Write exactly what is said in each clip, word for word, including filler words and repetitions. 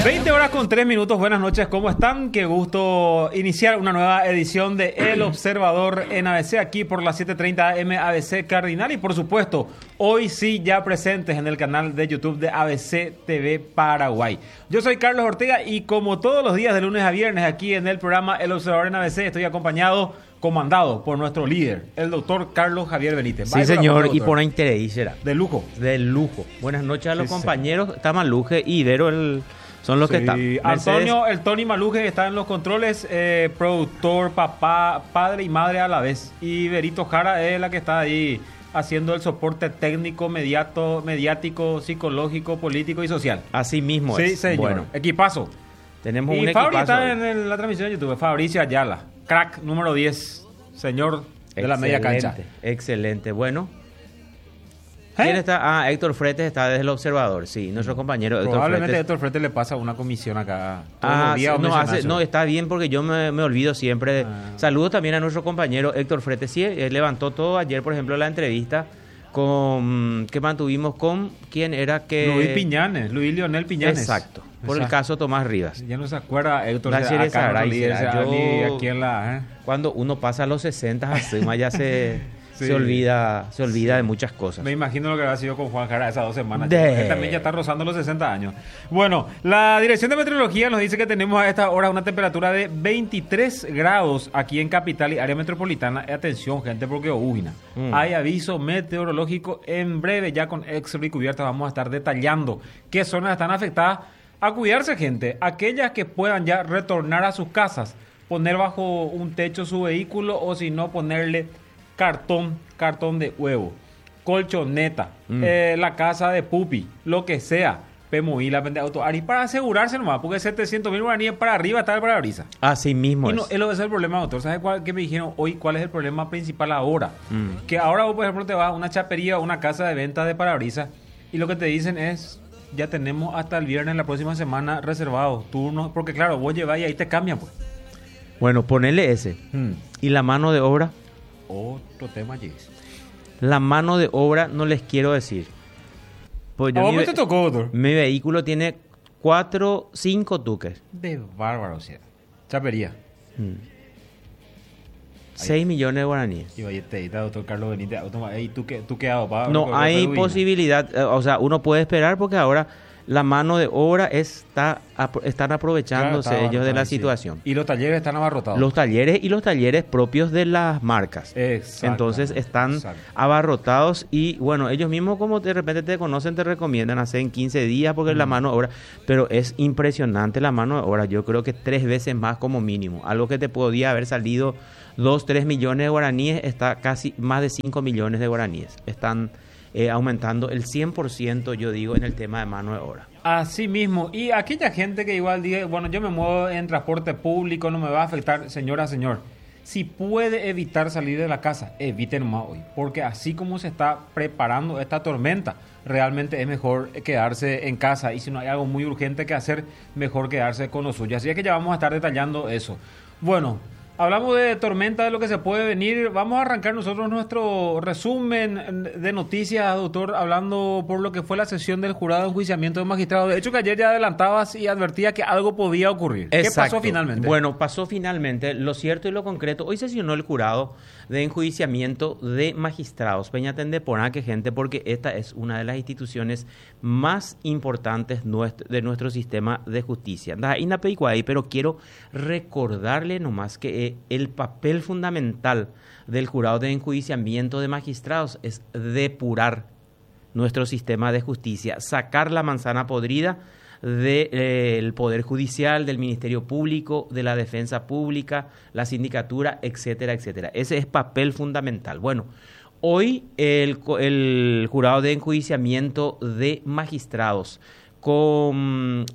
veinte horas con tres minutos, buenas noches, ¿cómo están? Qué gusto iniciar una nueva edición de El Observador en A B C, aquí por las siete treinta A M A B C Cardinal y por supuesto, hoy sí ya presentes en el canal de YouTube de A B C T V Paraguay. Yo soy Carlos Ortega y como todos los días de lunes a viernes aquí en el programa El Observador en A B C estoy acompañado, comandado por nuestro líder, el doctor Carlos Javier Benítez. Sí, señor, y por interés será. De lujo. De lujo. Buenas noches a los sí, compañeros. Sí. Está Maluje y Ibero el... Son los sí. que están. Mercedes. Antonio, el Tony Maluje está en los controles, eh, productor, papá, padre y madre a la vez. Y Berito Jara es la que está ahí haciendo el soporte técnico, mediato, mediático, psicológico, político y social. Así mismo sí, es. Señor. Bueno, equipazo. Tenemos y un Fabri equipazo. Está en el, la transmisión de YouTube. Fabricio Ayala, crack número diez, señor de excelente, la media cancha. Excelente. Bueno. ¿Eh? ¿Quién está? Ah, Héctor Fretes está desde El Observador, sí, nuestro compañero Héctor Probablemente Fretes. Héctor Fretes le pasa una comisión acá. Todos Ah, los días sí, no, hace, no, está bien porque yo me, me olvido siempre. Ah. Saludos también a nuestro compañero Héctor Fretes. Sí, él levantó todo ayer, por ejemplo, la entrevista con que mantuvimos con quién era que... Luis Piñanes, Luis Leonel Piñanes. Exacto, por Exacto. el caso Tomás Rivas. Ya no se acuerda Héctor la de acá, Saray, no yo, yo, aquí en la, ¿eh? Cuando uno pasa a los sesenta, asuma, ya se... Sí. Se olvida, se olvida sí. de muchas cosas. Me imagino lo que habrá sido con Juan Jara esas dos semanas. De... Él también ya está rozando los sesenta años. Bueno, la Dirección de Meteorología nos dice que tenemos a esta hora una temperatura de veintitrés grados aquí en Capital y área metropolitana. Atención, gente, porque ujina. Mm. Hay aviso meteorológico en breve. Ya con X-Ray cubiertas vamos a estar detallando qué zonas están afectadas. A cuidarse, gente. Aquellas que puedan ya retornar a sus casas, poner bajo un techo su vehículo o si no, ponerle cartón, cartón de huevo, colchoneta, mm. eh, la casa de pupi, lo que sea, P M U I, la pendeja auto, Ari, para asegurarse nomás, porque setecientos mil guaraníes para arriba está el parabrisas. Así mismo y no, es. Ese es el problema, doctor. ¿Sabes cuál, qué me dijeron hoy? ¿Cuál es el problema principal ahora? Mm. Que ahora vos, por ejemplo, te vas a una chapería o una casa de venta de parabrisas y lo que te dicen es, ya tenemos hasta el viernes la próxima semana reservados turnos, porque claro, vos llevas y ahí te cambian, pues. Bueno, ponele ese. Mm. ¿Y la mano de obra? Otro tema, Jess. La mano de obra no les quiero decir. Pues yo ¿A vos te tocó, doctor? Mi vehículo tiene cuatro, cinco tuques. De bárbaro, o sea. Chapería. Hmm. Seis millones de guaraníes. Y oye, te doctor Carlos Benítez. ¿Y tú qué, tú qué hago? Pa? No hay posibilidad. O sea, uno puede esperar porque ahora la mano de obra está están aprovechándose claro, ellos de la sí. situación. Y los talleres están abarrotados. Los talleres y los talleres propios de las marcas. Entonces están exacto. abarrotados y bueno, ellos mismos como de repente te conocen, te recomiendan hacer en quince días porque mm. la mano de obra, pero es impresionante la mano de obra. Yo creo que tres veces más como mínimo. Algo que te podía haber salido dos, tres millones de guaraníes, está casi más de cinco millones de guaraníes. Están Eh, aumentando el cien por ciento, yo digo, en el tema de mano de obra. Así mismo. Y aquella gente que igual dice, bueno, yo me muevo en transporte público, no me va a afectar. Señora, señor, si puede evitar salir de la casa, evite nomás hoy. Porque así como se está preparando esta tormenta, realmente es mejor quedarse en casa. Y si no hay algo muy urgente que hacer, mejor quedarse con lo suyo. Así es que ya vamos a estar detallando eso. Bueno, hablamos de tormenta, de lo que se puede venir. Vamos a arrancar nosotros nuestro resumen de noticias, doctor, hablando por lo que fue la sesión del jurado de enjuiciamiento de magistrados. De hecho, que ayer ya adelantabas y advertía que algo podía ocurrir. Exacto. ¿Qué pasó finalmente? Bueno, pasó finalmente. Lo cierto y lo concreto, hoy sesionó el jurado de enjuiciamiento de magistrados. Peñaten de Ponaque, gente, porque esta es una de las instituciones más importantes de nuestro sistema de justicia. Pero quiero recordarle nomás que el papel fundamental del jurado de enjuiciamiento de magistrados es depurar nuestro sistema de justicia, sacar la manzana podrida del eh, Poder Judicial, del Ministerio Público, de la Defensa Pública, la Sindicatura, etcétera, etcétera. Ese es papel fundamental. Bueno, hoy el, el jurado de enjuiciamiento de magistrados con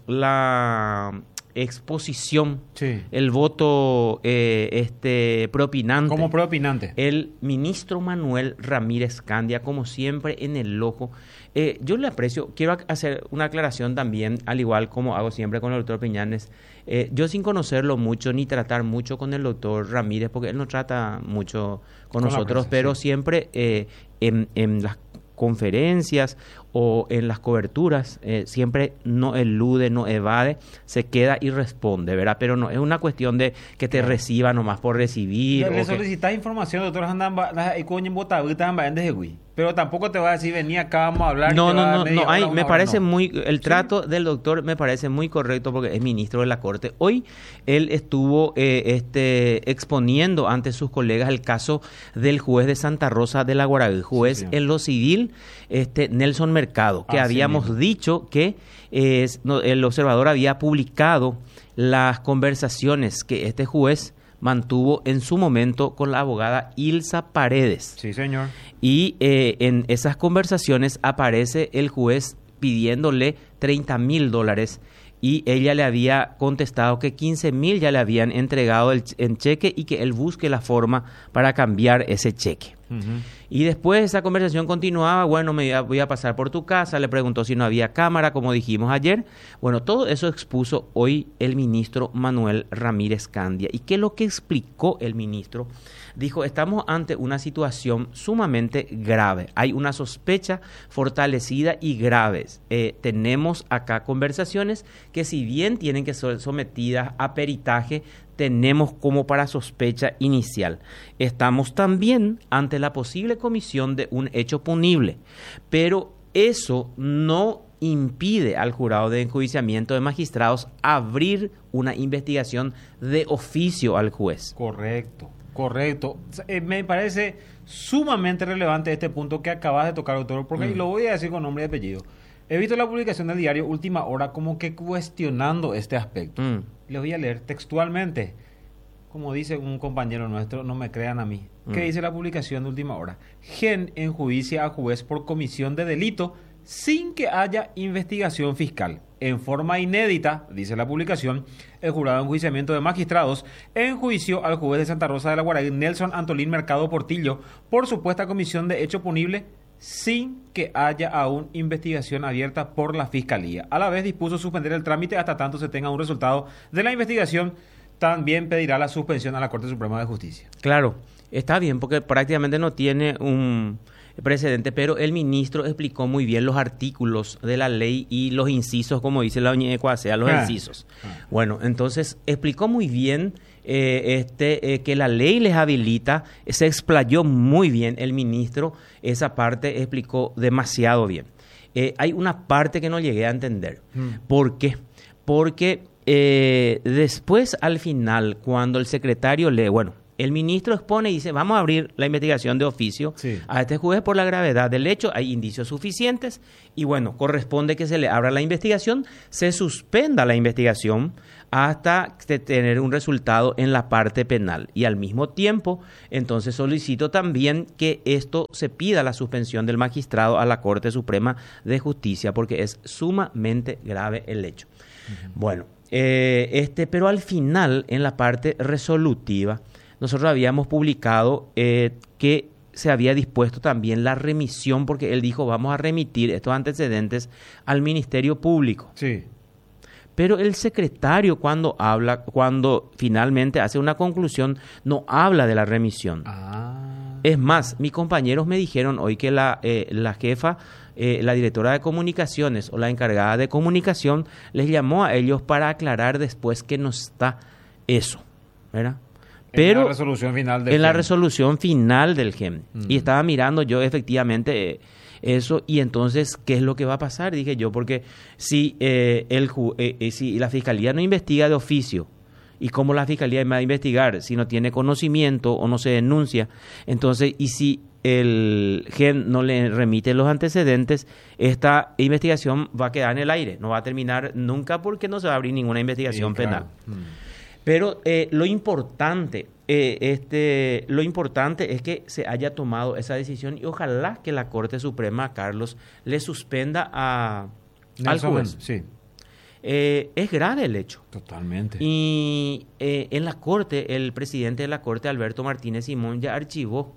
la exposición, sí. el voto eh, este propinante. Como propinante. El ministro Manuel Ramírez Candia, como siempre, en el ojo. Eh, yo le aprecio, quiero hacer una aclaración también, al igual como hago siempre con el doctor Piñanes. Eh, yo sin conocerlo mucho, ni tratar mucho con el doctor Ramírez, porque él no trata mucho con, con nosotros, prensa, pero sí. siempre eh, en, en las conferencias o en las coberturas, eh, siempre no elude, no evade, se queda y responde, ¿verdad? Pero no es una cuestión de que te reciba nomás por recibir. Le, le o solicitas que... información, doctor, pero tampoco te va a decir, vení acá, vamos a hablar. No, no, no, no, hay, hora, me parece no. muy, el ¿Sí? trato del doctor me parece muy correcto porque es ministro de la Corte. Hoy él estuvo eh, este, exponiendo ante sus colegas el caso del juez de Santa Rosa de la Guaragüe, juez sí, en lo civil, este Nelson Mercado, que ah, habíamos sí, dicho que eh, no, el observador había publicado las conversaciones que este juez mantuvo en su momento con la abogada Ilsa Paredes. Sí, señor. Y eh, en esas conversaciones aparece el juez pidiéndole treinta mil dólares y ella le había contestado que quince mil ya le habían entregado el, en cheque y que él busque la forma para cambiar ese cheque. Uh-huh. Y después esa conversación continuaba, bueno, me voy a pasar por tu casa, le preguntó si no había cámara, como dijimos ayer. Bueno, todo eso expuso hoy el ministro Manuel Ramírez Candia. ¿Y qué es lo que explicó el ministro? Dijo, estamos ante una situación sumamente grave. Hay una sospecha fortalecida y grave. Eh, tenemos acá conversaciones que si bien tienen que ser sometidas a peritaje, tenemos como para sospecha inicial. Estamos también ante la posible comisión de un hecho punible, pero eso no impide al jurado de enjuiciamiento de magistrados abrir una investigación de oficio al juez. Correcto, correcto. Eh, me parece sumamente relevante este punto que acabas de tocar, doctor, porque mm. lo voy a decir con nombre y apellido. He visto la publicación del diario Última Hora como que cuestionando este aspecto. Mm. Les voy a leer textualmente, como dice un compañero nuestro, no me crean a mí. Mm. ¿Qué dice la publicación de Última Hora? Gen enjuicia a juez por comisión de delito sin que haya investigación fiscal. En forma inédita, dice la publicación, el jurado de enjuiciamiento de magistrados enjuició al juez de Santa Rosa de la Guaragüe, Nelson Antolín Mercado Portillo, por supuesta comisión de hecho punible sin que haya aún investigación abierta por la Fiscalía. A la vez dispuso suspender el trámite hasta tanto se tenga un resultado de la investigación. También pedirá la suspensión a la Corte Suprema de Justicia. Claro, está bien porque prácticamente no tiene un precedente, pero el ministro explicó muy bien los artículos de la ley y los incisos, como dice la doña Ecuacea, los ah. incisos. Ah. Bueno, entonces explicó muy bien eh, este eh, que la ley les habilita, se explayó muy bien el ministro, esa parte explicó demasiado bien. Eh, hay una parte que no llegué a entender. Mm. ¿Por qué? Porque eh, después, al final, cuando el secretario lee, bueno, el ministro expone y dice, vamos a abrir la investigación de oficio sí. a este juez por la gravedad del hecho, hay indicios suficientes y bueno, corresponde que se le abra la investigación, se suspenda la investigación hasta tener un resultado en la parte penal. Y al mismo tiempo, entonces solicito también que esto se pida la suspensión del magistrado a la Corte Suprema de Justicia porque es sumamente grave el hecho. Uh-huh. Bueno, eh, este, pero al final, en la parte resolutiva, nosotros habíamos publicado eh, que se había dispuesto también la remisión, porque él dijo, vamos a remitir estos antecedentes al Ministerio Público. Sí. Pero el secretario cuando habla, cuando finalmente hace una conclusión, no habla de la remisión. Ah. Es más, mis compañeros me dijeron hoy que la, eh, la jefa, eh, la directora de comunicaciones o la encargada de comunicación, les llamó a ellos para aclarar después que no está eso, ¿verdad? Pero en la resolución final del en G E M. la resolución final del G E M. Mm. Y estaba mirando yo efectivamente eh, eso y entonces, ¿qué es lo que va a pasar? Dije yo, porque si, eh, el, eh, eh, si la Fiscalía no investiga de oficio, ¿y cómo la Fiscalía va a investigar si no tiene conocimiento o no se denuncia? Entonces, y si el G E M no le remite los antecedentes, esta investigación va a quedar en el aire, no va a terminar nunca porque no se va a abrir ninguna investigación sí, penal. Claro. Mm. Pero eh, lo importante, eh, este, lo importante es que se haya tomado esa decisión y ojalá que la Corte Suprema, Carlos, le suspenda a, al juez. Sí. Eh, es grave el hecho. Totalmente. Y eh, en la Corte, el presidente de la Corte, Alberto Martínez Simón, ya archivó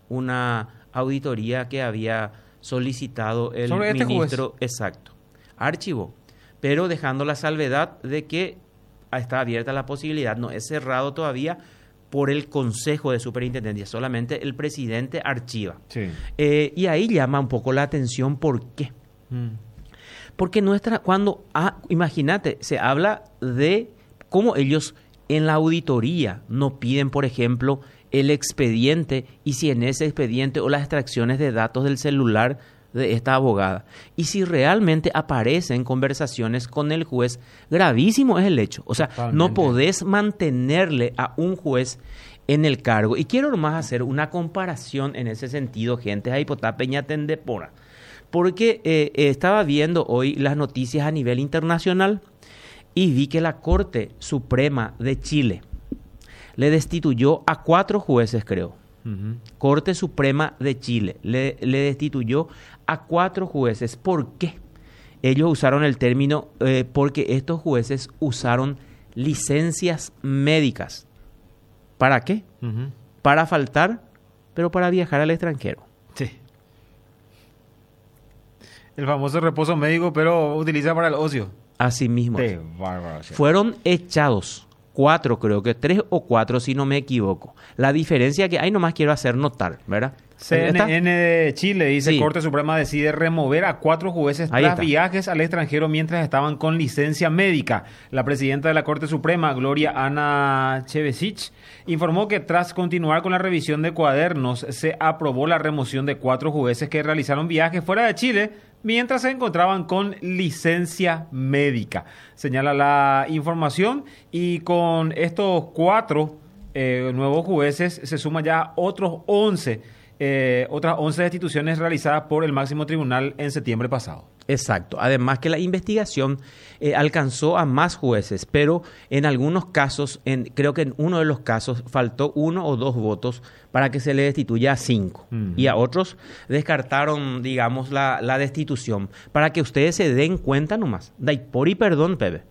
una auditoría que había solicitado el ¿Sobre este ministro. Juez? Exacto. Archivó, pero dejando la salvedad de que está abierta la posibilidad, no es cerrado todavía por el Consejo de Superintendencia, solamente el presidente archiva. Sí. Eh, y ahí llama un poco la atención, ¿por qué? Mm. Porque nuestra, cuando, ah, imagínate, se habla de cómo ellos en la auditoría no piden, por ejemplo, el expediente y si en ese expediente o las extracciones de datos del celular de esta abogada. Y si realmente aparecen conversaciones con el juez, gravísimo es el hecho. O sea, Totalmente. No podés mantenerle a un juez en el cargo. Y quiero nomás hacer una comparación en ese sentido, gente. Ahí potá peña tendepora. Porque eh, eh, estaba viendo hoy las noticias a nivel internacional y vi que la Corte Suprema de Chile le destituyó a cuatro jueces, creo. Uh-huh. Corte Suprema de Chile le, le destituyó a cuatro jueces. ¿Por qué? Ellos usaron el término eh, porque estos jueces usaron licencias médicas. ¿Para qué? Uh-huh. Para faltar, pero para viajar al extranjero. Sí. El famoso reposo médico, pero utiliza para el ocio. Así mismo. Qué bárbaro. Fueron echados. Cuatro, creo que tres o cuatro, si no me equivoco. La diferencia que hay, nomás quiero hacer notar, ¿verdad? C N N de Chile dice, sí. Corte Suprema decide remover a cuatro jueces tras viajes al extranjero mientras estaban con licencia médica. La presidenta de la Corte Suprema, Gloria Ana Chevesich, informó que tras continuar con la revisión de cuadernos, se aprobó la remoción de cuatro jueces que realizaron viajes fuera de Chile mientras se encontraban con licencia médica. Señala la información y con estos cuatro eh, nuevos jueces se suman ya otros once, eh, otras once destituciones realizadas por el máximo tribunal en septiembre pasado. Exacto. Además que la investigación eh, alcanzó a más jueces, pero en algunos casos, en, creo que en uno de los casos faltó uno o dos votos para que se le destituya a cinco. Uh-huh. Y a otros descartaron, digamos, la, la destitución. Para que ustedes se den cuenta nomás. Dai por y perdón, Pepe.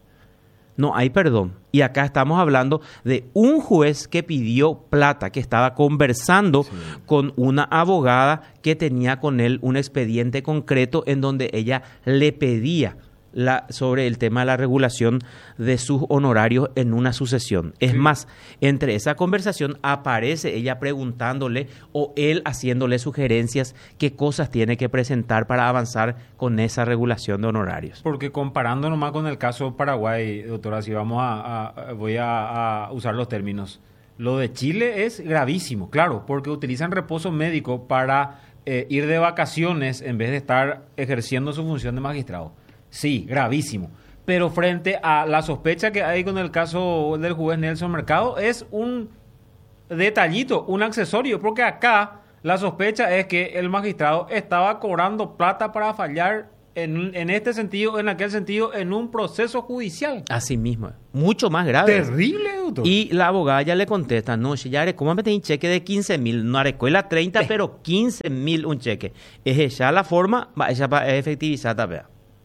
No hay perdón. Y acá estamos hablando de un juez que pidió plata, que estaba conversando sí. con una abogada que tenía con él un expediente concreto en donde ella le pedía la, sobre el tema de la regulación de sus honorarios en una sucesión. Es sí. más, entre esa conversación aparece ella preguntándole o él haciéndole sugerencias qué cosas tiene que presentar para avanzar con esa regulación de honorarios. Porque comparando nomás con el caso Paraguay, doctora, si vamos a, a voy a, a usar los términos, lo de Chile es gravísimo, claro, porque utilizan reposo médico para eh, ir de vacaciones en vez de estar ejerciendo su función de magistrado. Sí, gravísimo. Pero frente a la sospecha que hay con el caso del juez Nelson Mercado, es un detallito, un accesorio, porque acá la sospecha es que el magistrado estaba cobrando plata para fallar en, en este sentido, en aquel sentido, en un proceso judicial. Así mismo, mucho más grave. Terrible, doctor. Y la abogada ya le contesta, no, ya ¿cómo me tenés un cheque de quince mil? No arecuela treinta, eh. pero quince mil un cheque. Es ya la forma, ella va a efectivizar también.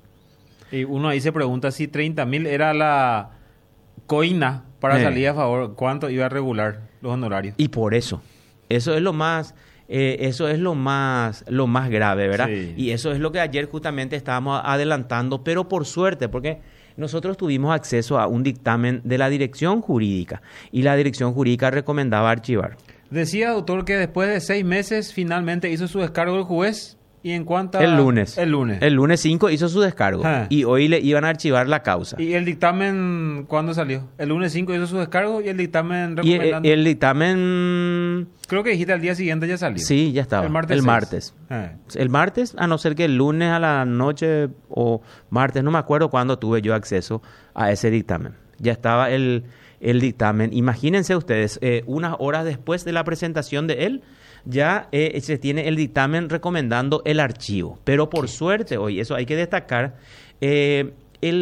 Y uno ahí se pregunta si treinta mil era la coina para eh. salir a favor, ¿cuánto iba a regular los honorarios? Y por eso, eso es lo más, eh, eso es lo más, lo más grave, ¿verdad? Sí. Y eso es lo que ayer justamente estábamos adelantando, pero por suerte, porque nosotros tuvimos acceso a un dictamen de la dirección jurídica y la dirección jurídica recomendaba archivar. Decía, doctor, que después de seis meses finalmente hizo su descargo el juez. ¿Y en cuánto? El lunes. El lunes. El lunes cinco hizo su descargo. Ah. Y hoy le iban a archivar la causa. ¿Y el dictamen cuándo salió? El lunes cinco hizo su descargo y el dictamen recomendando. Y el, el dictamen... Creo que dijiste al día siguiente ya salió. Sí, ya estaba. El martes. El martes. Ah. El martes, a no ser que el lunes a la noche o martes, no me acuerdo cuándo tuve yo acceso a ese dictamen. Ya estaba el, el dictamen. Imagínense ustedes, eh, unas horas después de la presentación de él, ya eh, se tiene el dictamen recomendando el archivo. Pero por suerte, hoy, eso hay que destacar, eh,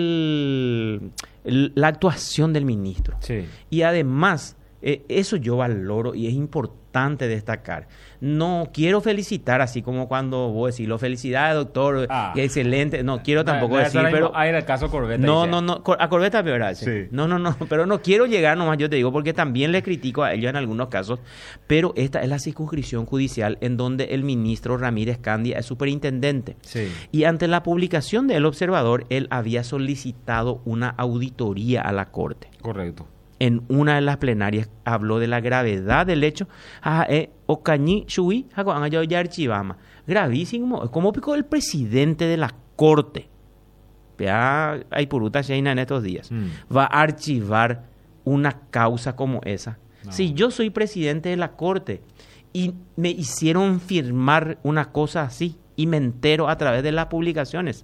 el, el, la actuación del ministro. Sí. Y además, eh, eso yo valoro y es importante destacar. No quiero felicitar, así como cuando vos decís, lo felicidades, doctor, ah. excelente. No quiero tampoco no, no, decir, pero... Ah, era el caso Corbeta. No, dice. no, no. A Corbeta me verdad. Sí. No, no, no. Pero no quiero llegar nomás, yo te digo, porque también le critico a ellos en algunos casos. Pero esta es la circunscripción judicial en donde el ministro Ramírez Candia es superintendente. Sí. Y ante la publicación del Observador, él había solicitado una auditoría a la Corte. Correcto. en una de las plenarias habló de la gravedad del hecho. Ah, eh, Ocañi Shui, gravísimo. Es como pico el presidente de la corte. Vea, hay puruta Sheina en estos días. Mm. Va a archivar una causa como esa. No. Si yo soy presidente de la corte y me hicieron firmar una cosa así y me entero a través de las publicaciones.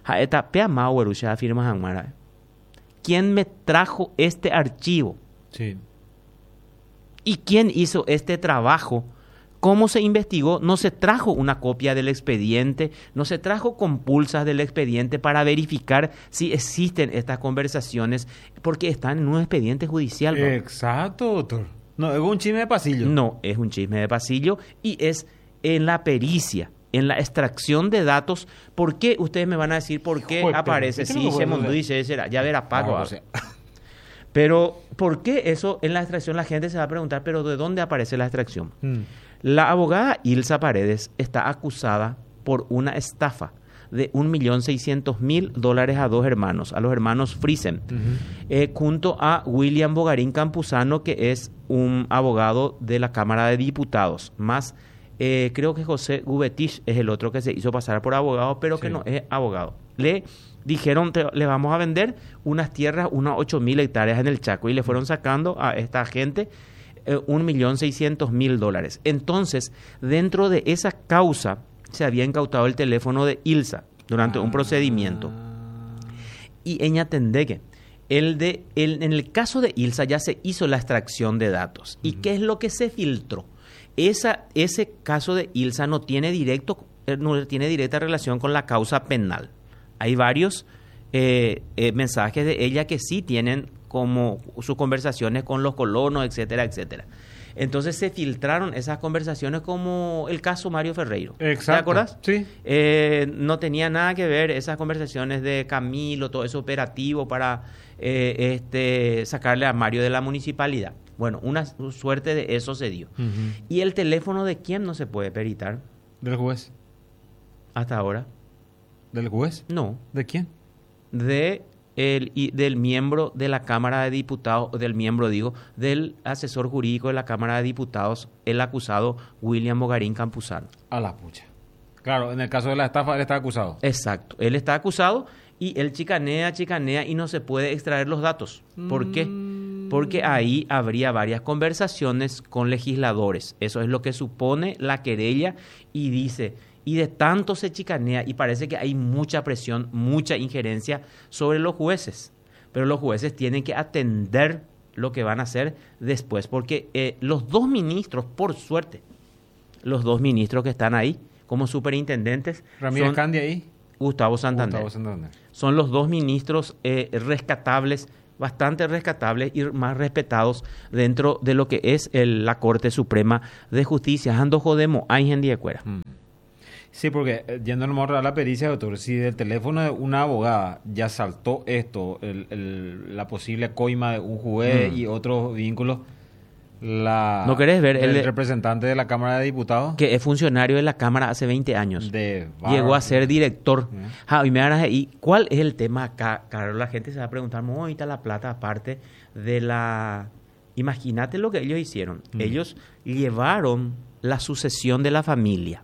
¿Quién me trajo este archivo? Sí. ¿Y quién hizo este trabajo? ¿Cómo se investigó? No se trajo una copia del expediente, no se trajo compulsas del expediente para verificar si existen estas conversaciones, porque están en un expediente judicial, ¿no? Exacto, doctor. No, es un chisme de pasillo. No, es un chisme de pasillo y es en la pericia, en la extracción de datos. ¿Por qué? Ustedes me van a decir por qué Joder, aparece. Sí, se mondó y se será. Ya verá Paco. Ah, o sea. Pero, ¿por qué eso en la extracción? La gente se va a preguntar, ¿pero de dónde aparece la extracción? Mm. La abogada Ilsa Paredes está acusada por una estafa de un millón seiscientos mil dólares a dos hermanos, a los hermanos Friesen, uh-huh. eh, junto a William Bogarín Campuzano, que es un abogado de la Cámara de Diputados, más eh, creo que José Gubetich es el otro que se hizo pasar por abogado, pero sí. que no es abogado. Le dijeron, te, le vamos a vender unas tierras, unas ocho mil hectáreas en el Chaco, y le fueron sacando a esta gente un millón seiscientos mil dólares. Entonces, dentro de esa causa, se había incautado el teléfono de Ilsa durante ah. un procedimiento. Y ella entendé que el de, el, en el caso de Ilsa ya se hizo la extracción de datos. Uh-huh. ¿Y qué es lo que se filtró? Esa, ese caso de Ilsa no tiene, directo, no tiene directa relación con la causa penal. Hay varios eh, eh, mensajes de ella que sí tienen como sus conversaciones con los colonos, etcétera, etcétera. Entonces se filtraron esas conversaciones como el caso Mario Ferreiro. Exacto. ¿Te acuerdas? Sí. Eh, no tenía nada que ver esas conversaciones de Camilo, todo eso operativo para eh, este, sacarle a Mario de la municipalidad. Bueno, una suerte de eso se dio. Uh-huh. ¿Y el teléfono de quién no se puede peritar? Del juez. ¿Hasta ahora? ¿Del juez? No. ¿De quién? De... El, y del miembro de la Cámara de Diputados, del miembro, digo, del asesor jurídico de la Cámara de Diputados, el acusado William Bogarín Campuzano. A la pucha. Claro, en el caso de la estafa, él está acusado. Exacto. Él está acusado y él chicanea, chicanea y no se puede extraer los datos. ¿Por mm. qué? Porque ahí habría varias conversaciones con legisladores. Eso es lo que supone la querella y dice... Y de tanto se chicanea y parece que hay mucha presión, mucha injerencia sobre los jueces. Pero los jueces tienen que atender lo que van a hacer después. Porque eh, los dos ministros, por suerte, los dos ministros que están ahí como superintendentes... Ramírez Candia ahí. Gustavo Santander. Gustavo Santander. Son los dos ministros eh, rescatables, bastante rescatables y más respetados dentro de lo que es el, la Corte Suprema de Justicia. Ando jodemo, hay gente de cuera. Mm. Sí, porque eh, yéndonos a la pericia, doctor, si del teléfono de una abogada ya saltó esto, el, el, la posible coima de un juez mm. y otros vínculos, la ¿no querés ver el, el representante de la Cámara de Diputados? Que es funcionario de la Cámara hace veinte años. De Llegó a ser director. Mm. Ah, y, me van a, ¿y cuál es el tema acá? Claro, la gente se va a preguntar, ¿cómo ahorita la plata aparte de la... Imagínate lo que ellos hicieron. Mm. Ellos llevaron la sucesión de la familia.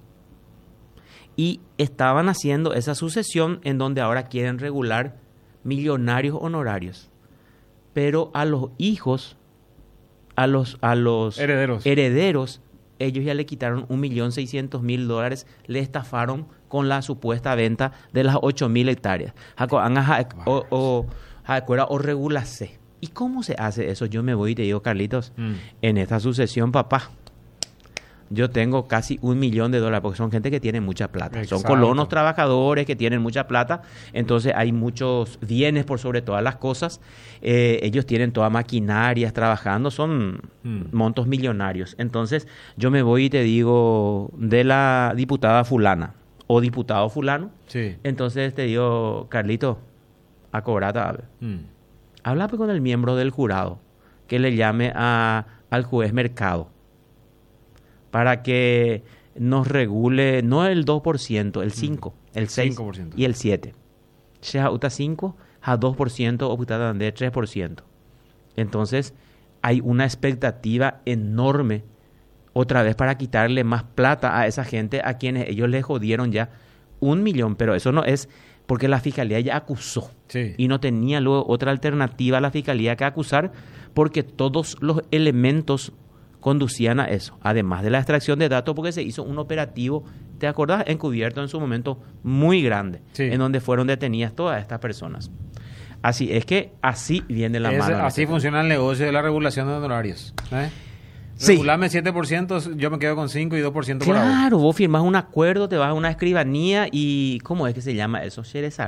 Y estaban haciendo esa sucesión en donde ahora quieren regular millonarios honorarios. Pero a los hijos, a los, a los herederos. herederos, ellos ya le quitaron un millón seiscientos mil dólares, le estafaron con la supuesta venta de las ocho mil hectáreas. O, o, o regularse. ¿Y cómo se hace eso? Yo me voy y te digo, Carlitos, mm. en esta sucesión, papá, yo tengo casi un millón de dólares, porque son gente que tiene mucha plata. Exacto. Son colonos trabajadores que tienen mucha plata, entonces hay muchos bienes por sobre todas las cosas. Eh, ellos tienen todas maquinarias trabajando, son mm. montos millonarios. Entonces yo me voy y te digo, de la diputada fulana o diputado fulano, sí. Entonces te digo, Carlito, a cobrar, mm. habla pues con el miembro del jurado que le llame a, al juez Mercado para que nos regule, no el dos por ciento, el cinco por ciento, el seis por ciento, cinco por ciento. Y el siete por ciento. Si uta cinco, a dos por ciento o puta de tres por ciento. Entonces, hay una expectativa enorme otra vez para quitarle más plata a esa gente a quienes ellos le jodieron ya un millón. Pero eso no es porque la Fiscalía ya acusó. Sí. Y no tenía luego otra alternativa a la Fiscalía que acusar porque todos los elementos conducían a eso. Además de la extracción de datos, porque se hizo un operativo, ¿te acordás? Encubierto en su momento muy grande, sí, en donde fueron detenidas todas estas personas. Así es que así viene la es, mano. Así funciona el negocio de la regulación de honorarios. ¿eh? Sí. Regulame siete por ciento, yo me quedo con cinco y dos por ciento por ahora. Claro, vos firmás un acuerdo, te vas a una escribanía y... ¿Cómo es que se llama eso?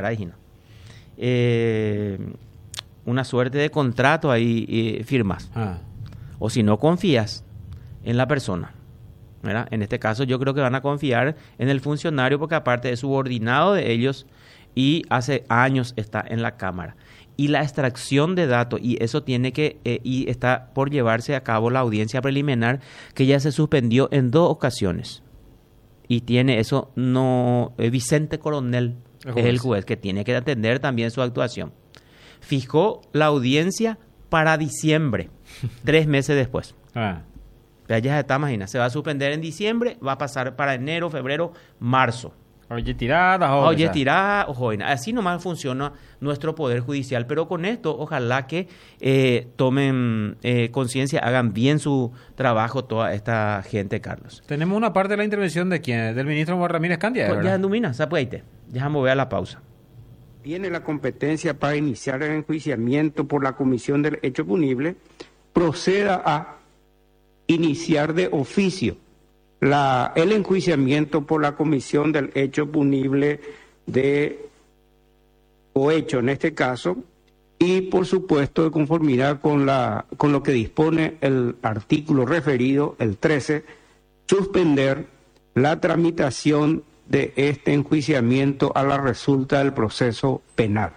Eh, una suerte de contrato ahí eh, firmas. Ah. O si no confías en la persona, ¿verdad? En este caso yo creo que van a confiar en el funcionario porque aparte es subordinado de ellos y hace años está en la Cámara. Y la extracción de datos, y eso tiene que, eh, y está por llevarse a cabo la audiencia preliminar que ya se suspendió en dos ocasiones. Y tiene eso, no, eh, Vicente Coronel es el juez que tiene que atender también su actuación. Fijó la audiencia para diciembre, tres meses después. Ah. Ya se está, imagina, se va a suspender en diciembre, va a pasar para enero, febrero, marzo. Oye, tirada, oye, tirada, ojo, así nomás funciona nuestro Poder Judicial, pero con esto ojalá que eh, tomen eh, conciencia, hagan bien su trabajo toda esta gente, Carlos. Tenemos una parte de la intervención de quién, del ministro Ramírez Candia, pues ya domina, sapueite, déjame ver a la pausa. Tiene la competencia para iniciar el enjuiciamiento por la comisión del hecho punible, proceda a iniciar de oficio La, el enjuiciamiento por la comisión del hecho punible de cohecho en este caso, y por supuesto de conformidad con, la, con lo que dispone el artículo referido, el trece, suspender la tramitación de este enjuiciamiento a la resulta del proceso penal.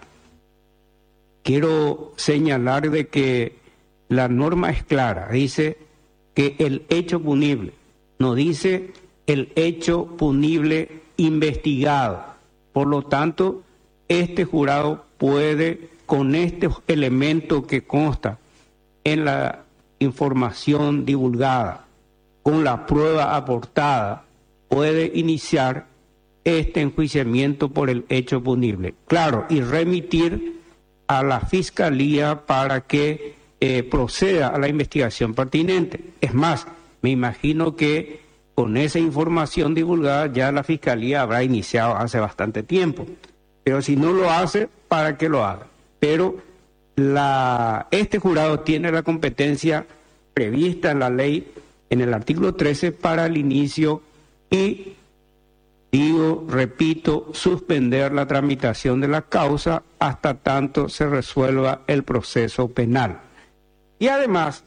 Quiero señalar de que la norma es clara, dice que el hecho punible, no dice el hecho punible investigado. Por lo tanto, este jurado puede, con este elemento que consta en la información divulgada, con la prueba aportada, puede iniciar este enjuiciamiento por el hecho punible. Claro, y remitir a la Fiscalía para que eh, proceda a la investigación pertinente. Es más, me imagino que con esa información divulgada ya la Fiscalía habrá iniciado hace bastante tiempo. Pero si no lo hace, ¿para qué lo haga? Pero la, este jurado tiene la competencia prevista en la ley, en el artículo trece, para el inicio y, digo, repito, suspender la tramitación de la causa hasta tanto se resuelva el proceso penal. Y además,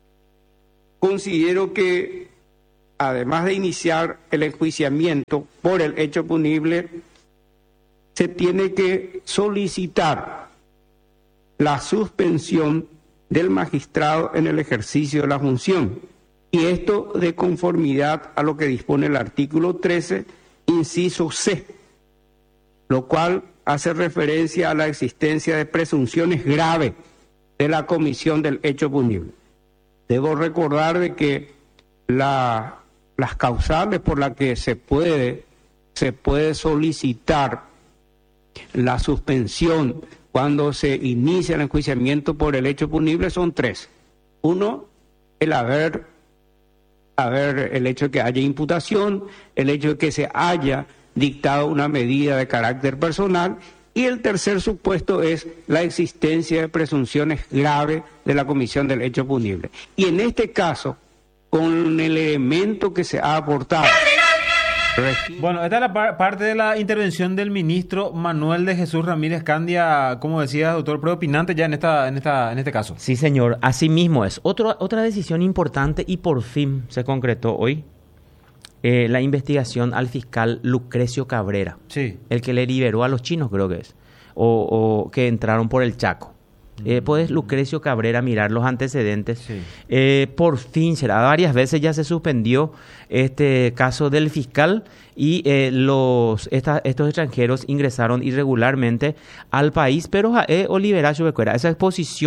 considero que, además de iniciar el enjuiciamiento por el hecho punible, se tiene que solicitar la suspensión del magistrado en el ejercicio de la función. Y esto de conformidad a lo que dispone el artículo trece, inciso C, lo cual hace referencia a la existencia de presunciones graves de la comisión del hecho punible. Debo recordar de que la, las causales por las que se puede, se puede solicitar la suspensión cuando se inicia el enjuiciamiento por el hecho punible son tres. Uno, el haber, haber, el hecho de que haya imputación, el hecho de que se haya dictado una medida de carácter personal, y el tercer supuesto es la existencia de presunciones graves de la comisión del hecho punible. Y en este caso, con el elemento que se ha aportado... Bueno, esta es la par parte de la intervención del ministro Manuel de Jesús Ramírez Candia, como decía, doctor, preopinante ya en esta, en esta, en este caso. Sí, señor, así mismo es. Otro, otra decisión importante y por fin se concretó hoy, eh, la investigación al fiscal Lucrecio Cabrera, sí, el que le liberó a los chinos, creo que es, o, o que entraron por el Chaco. Eh, puedes, Lucrecio Cabrera, mirar los antecedentes. Sí. Eh, por fin será. Varias veces ya se suspendió este caso del fiscal y eh, los esta, estos extranjeros ingresaron irregularmente al país. Pero eh, Olivera Chubecuera, esa exposición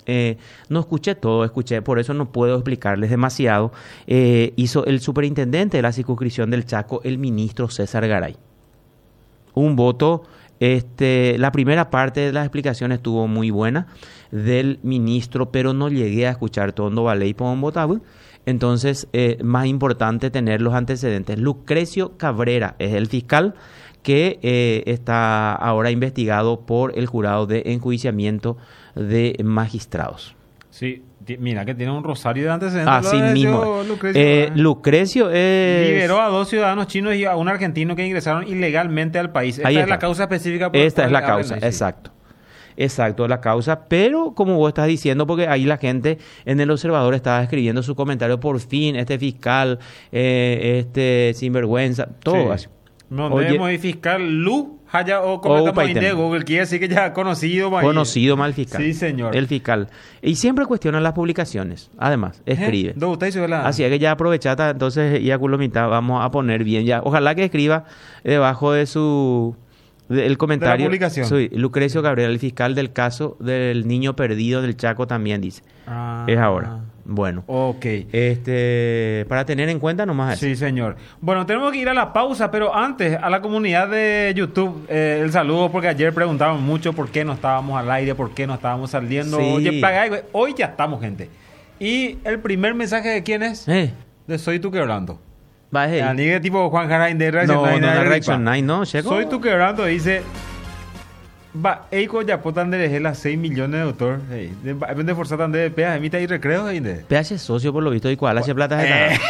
eh, no escuché todo, escuché, por eso no puedo explicarles demasiado. Eh, hizo el superintendente de la circunscripción del Chaco, el ministro César Garay. Un voto, este, la primera parte de las explicaciones estuvo muy buena del ministro, pero no llegué a escuchar todo Valey Pombotabú. Entonces, eh, más importante tener los antecedentes. Lucrecio Cabrera es el fiscal que eh, está ahora investigado por el jurado de enjuiciamiento de magistrados. Sí, mira que tiene un rosario de antecedentes. Así mismo. Lucrecio, eh, Lucrecio es... liberó a dos ciudadanos chinos y a un argentino que ingresaron ilegalmente al país. Esta es la causa específica. Por Esta por es la el causa, sí. exacto. Exacto, la causa, pero como vos estás diciendo, porque ahí la gente en El Observador estaba escribiendo su comentario, por fin, este fiscal, eh, este sinvergüenza, todo así. No debemos ir fiscal Lu Haya o comentamos de Google, quiere decir que ya conocido. Conocido mal fiscal. Sí, señor. El fiscal. Y siempre cuestiona las publicaciones, además, escribe. ¿Eh? Así es que ya aprovechata, entonces ya culo mitad, vamos a poner bien ya. Ojalá que escriba debajo de su... el comentario, de la publicación. Soy Lucrecio Cabrera, el fiscal del caso del niño perdido del Chaco, también dice. Ah, es ahora. Bueno. Ok. Este, para tener en cuenta nomás eso. Sí, señor. Bueno, tenemos que ir a la pausa, pero antes, a la comunidad de YouTube, eh, el saludo, porque ayer preguntaban mucho por qué no estábamos al aire, por qué no estábamos saliendo. Sí. Oye, hoy ya estamos, gente. Y el primer mensaje de quién es? Eh. De Soy tú quebrando. Va, hey. El tipo Juan Jarain de Reaction no, Nine. No, no, Reaction Nine, no, Checo. Soy tú quebrando, dice... Va, Eiko ya potan de las seis millones de autor. Hey, de de forzar tan de peas, emita y recreo ahí de. P H socio por lo visto y cuál hace plata de eh.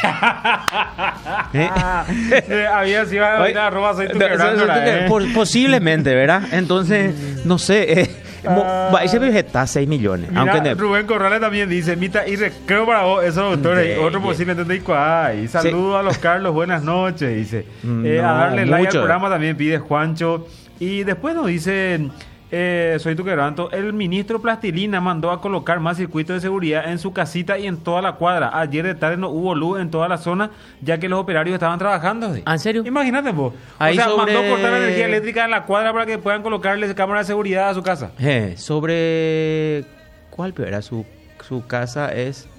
¿Eh? Había sido a arroba soy tú quebrando. Eh. Posiblemente, ¿verdad? Entonces, no sé, eh, Ah, va, ese está a seis millones. Mira, aunque ne... Rubén Corrales también dice, Mita, y recreo para vos, esos autores, otro posiblemente de Icuay. Saludos sí. a los Carlos, buenas noches, dice. No, eh, a darle mucho. like al programa también pide Juancho. Y después nos dice, eh, soy tu quebranto, el ministro Plastilina mandó a colocar más circuitos de seguridad en su casita y en toda la cuadra. Ayer de tarde no hubo luz en toda la zona, ya que los operarios estaban trabajando. ¿Sí? ¿En serio? Imagínate vos. Ahí o sea, sobre... mandó cortar la energía eléctrica en la cuadra para que puedan colocarles cámaras de seguridad a su casa. Eh, sobre... ¿Cuál era su, su casa? Es...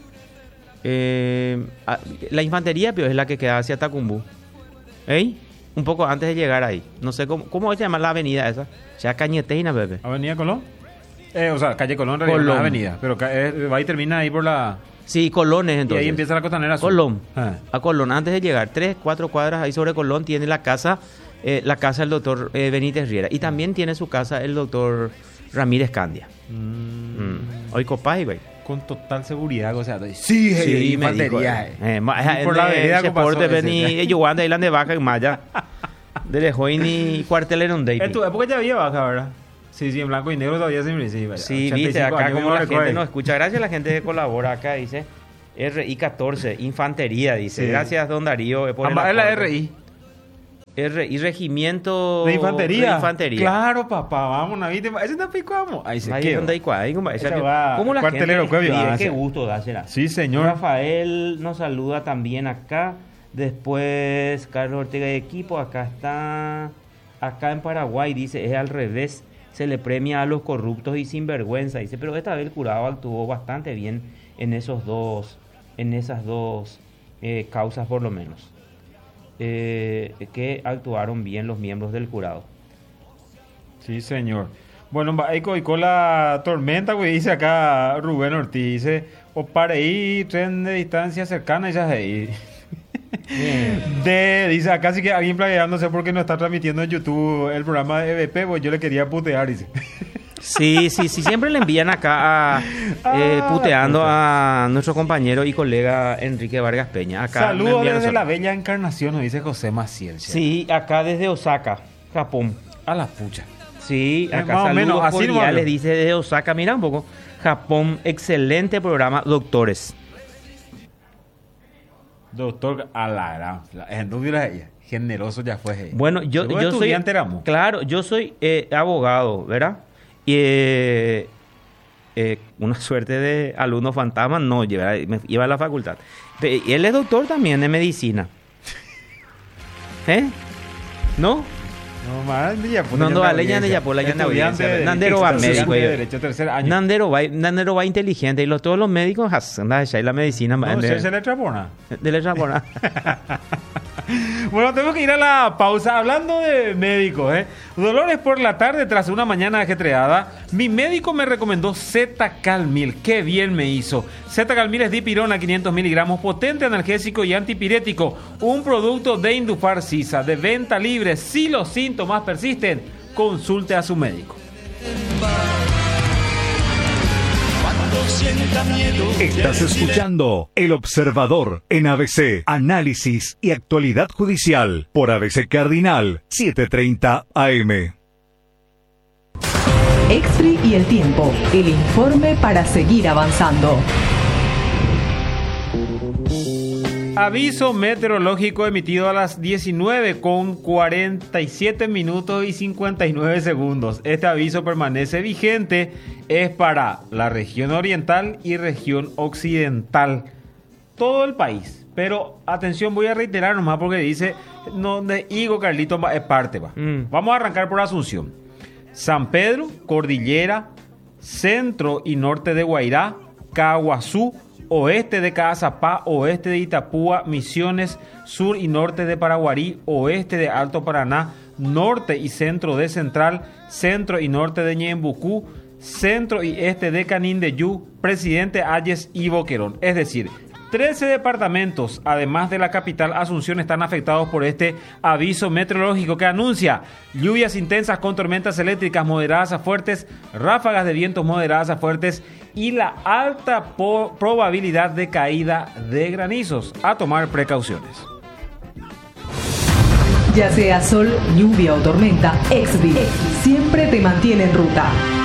Eh, la infantería, pero es la que queda hacia Tacumbú. ¿Eh? Un poco antes de llegar ahí. No sé cómo, ¿cómo se llama la avenida esa? Ya Cañeteina, bebé. ¿Avenida Colón? Eh, o sea, calle Colón, en realidad, Colón. No es avenida. Pero eh, va y termina ahí por la... Sí, Colón es entonces. Y ahí empieza la Costanera Sur. Colón. Ah. A Colón. Antes de llegar, tres, cuatro cuadras ahí sobre Colón, tiene la casa, eh, la casa del doctor eh, Benítez Riera. Y también tiene su casa el doctor Ramírez Candia. Mm. Mm. Hoy copay, güey. Con total seguridad, o sea, sí, sí, infantería. Eh, eh, eh, por la avenida que pasó. Vení, yo anda y de baja y maya. De lejos ni cuartelero un day. En tu época ya había baja, ¿verdad? Sí, sí, en blanco y negro todavía se me sí, sí, viste, acá como la gente nos escucha. Gracias a la gente que colabora acá, dice R I catorce, Infantería, dice. Sí. Gracias, don Darío. Por el es la R I. R I, Regimiento de Infantería. De Infantería. Claro, papá, vamos, ¿viste? Ese está pico, vamos. Ahí se quedó. Ahí ¿Cómo la cuartelero, gente escribe? Qué gusto dársela. Sí, señor. Rafael nos saluda también acá. Después, Carlos Ortega de Equipo, acá está, acá en Paraguay, dice, es al revés, se le premia a los corruptos y sinvergüenza, dice, pero esta vez el jurado actuó bastante bien en esos dos, en esas dos eh, causas por lo menos, eh, que actuaron bien los miembros del jurado. Sí, señor. Bueno, ahí con la tormenta, güey, dice acá Rubén Ortiz, dice, o para ahí, tren de distancia cercana, ya ahí. De, dice acá sí que alguien planeándose porque no está transmitiendo en YouTube el programa de E B P, pues yo le quería putear, dice. Sí, sí, sí, siempre le envían acá a, eh, puteando a nuestro compañero y colega Enrique Vargas Peña. Acá saludos desde solo. La bella Encarnación, nos dice José Maciel. Sí, acá desde Osaka, Japón. A la pucha. Sí, acá más saludos o menos, así cordiales, dice desde Osaka. Mira un poco, Japón, excelente programa, doctores. Doctor Alara, no hubiera ella, generoso ya fue ella. Bueno, yo, yo soy, éramos. Claro, yo soy eh, abogado, ¿verdad? Y eh, eh, una suerte de alumno fantasma, no, lleva, me iba a la facultad. Y él es doctor también de medicina. ¿Eh? ¿No? No más, de Yapula. No, no, aleña de Yapula, ya no. Nandero va médico. Derecho, tercer año. Nandero va, Nandero va inteligente y los, todos los médicos hacen la medicina. No, se le trapona. De le trapona. Bueno, tengo que ir a la pausa. Hablando de médicos, ¿eh? Dolores por la tarde tras una mañana ajetreada. Mi médico me recomendó Z-Calmil. Qué bien me hizo. Z-Calmil es dipirona, quinientos miligramos, potente analgésico y antipirético. Un producto de Indufar Sisa, de venta libre. Si los síntomas persisten, consulte a su médico. Estás escuchando El Observador en A B C, análisis y actualidad judicial por A B C Cardinal setecientos treinta A M. Exfree y el tiempo, el informe para seguir avanzando. Aviso meteorológico emitido a las diecinueve con cuarenta y siete minutos y cincuenta y nueve segundos. Este aviso permanece vigente, es para la región oriental y región occidental, todo el país. Pero atención, voy a reiterar nomás porque dice, no, de Higo Carlito es parte, va. Mm. Vamos a arrancar por Asunción. San Pedro, Cordillera, centro y norte de Guairá, Caguazú, oeste de Caazapá, oeste de Itapúa, Misiones, sur y norte de Paraguarí, oeste de Alto Paraná, norte y centro de Central, centro y norte de Ñembucú, centro y este de Canindeyú, Presidente Ayes y Boquerón. Es decir, trece departamentos, además de la capital Asunción, están afectados por este aviso meteorológico que anuncia lluvias intensas con tormentas eléctricas moderadas a fuertes, ráfagas de vientos moderadas a fuertes y la alta po- probabilidad de caída de granizos. A tomar precauciones. Ya sea sol, lluvia o tormenta, Exfree siempre te mantiene en ruta.